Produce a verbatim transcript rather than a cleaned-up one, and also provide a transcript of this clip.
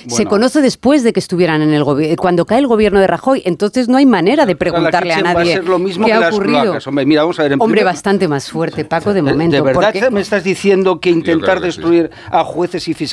bueno. se conoce después de que estuvieran en el gobierno, cuando cae el gobierno de Rajoy, entonces no hay manera de preguntarle a nadie va a ser lo mismo qué que ha las ocurrido. Cloacas. Hombre, mira, vamos a ver, en Hombre, primer... bastante más fuerte, Paco, de momento. ¿De verdad porque... me estás diciendo que intentar destruir sí. a jueces y fiscales